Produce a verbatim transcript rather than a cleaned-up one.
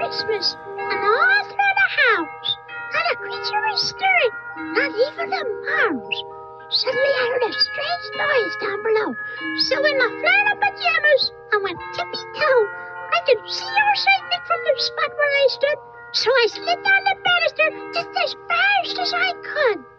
Christmas, and all through the house, not a creature was stirring, not even a mouse. Suddenly I heard a strange noise down below. So in my flannel pajamas, I went tippy-toe. I could see your Saint Nick from the spot where I stood, so I slid down the banister just as fast as I could.